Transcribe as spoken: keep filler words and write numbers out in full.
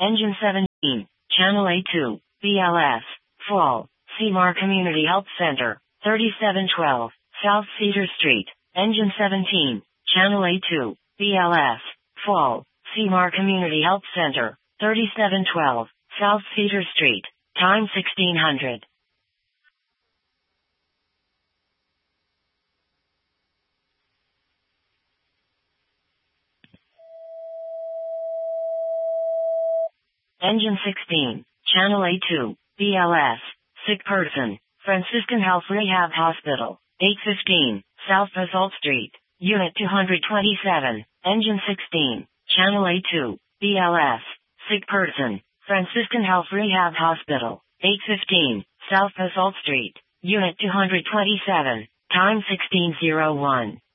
Engine seventeen, Channel A two, B L S, Fall, Seymour Community Health Center, thirty-seven twelve, South Cedar Street. Engine seventeen, Channel A two, B L S, Fall, Seymour Community Health Center, thirty-seven twelve, South Cedar Street. Time sixteen hundred. Engine sixteen, Channel A two, B L S, Sick Person, Franciscan Health Rehab Hospital, eight fifteen, South Basalt Street, Unit two twenty-seven. Engine sixteen, Channel A two, B L S, Sick Person, Franciscan Health Rehab Hospital, eight fifteen, South Basalt Street, Unit two twenty-seven. Time sixteen oh one.